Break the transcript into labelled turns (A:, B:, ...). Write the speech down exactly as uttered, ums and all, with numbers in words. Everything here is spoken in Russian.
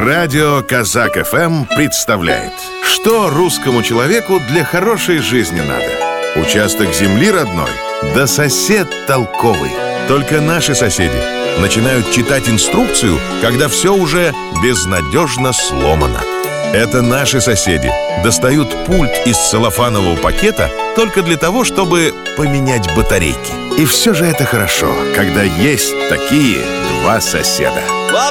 A: Радио Казак эф эм представляет, что русскому человеку для хорошей жизни надо. Участок земли родной, да сосед толковый. Только наши соседи начинают читать инструкцию, когда все уже безнадежно сломано. Это наши соседи достают пульт из целлофанового пакета только для того, чтобы поменять батарейки. И все же это хорошо, когда есть такие два соседа.